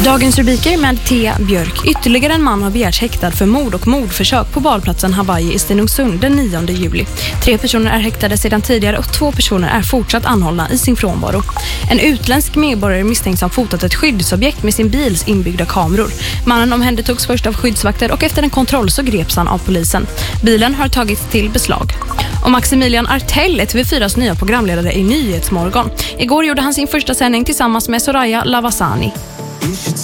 Dagens rubriker med T. Björk. Ytterligare en man har begärts häktad för mord och mordförsök på badplatsen Hawaii i Stenungsund den 9 juli. 3 personer är häktade sedan tidigare och 2 personer är fortsatt anhållna i sin frånvaro. En utländsk medborgare misstänks ha fotat ett skyddsobjekt med sin bils inbyggda kameror. Mannen omhändertogs först av skyddsvakter och efter en kontroll så greps han av polisen. Bilen har tagits till beslag. Och Maximilian Artell är TV4s nya programledare i Nyhetsmorgon. Igår gjorde han sin första sändning tillsammans med Soraya Lavasani.